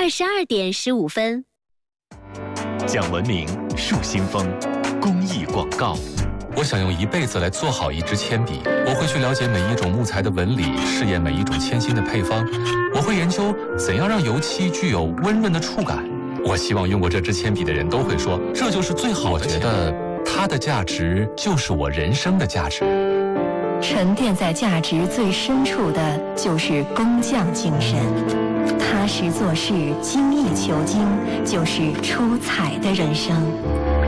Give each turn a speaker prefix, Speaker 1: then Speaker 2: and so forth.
Speaker 1: 22:15。
Speaker 2: 讲文明树新风，公益广告。
Speaker 3: 我想用一辈子来做好一支铅笔，我会去了解每一种木材的纹理，试验每一种铅芯的配方，我会研究怎样让油漆具有温润的触感。我希望用过这支铅笔的人都会说，这就是最好的。我觉得它的价值就是我人生的价值。
Speaker 4: 沉淀在价值最深处的就是工匠精神，踏实做事，精益求精，就是出彩的人生。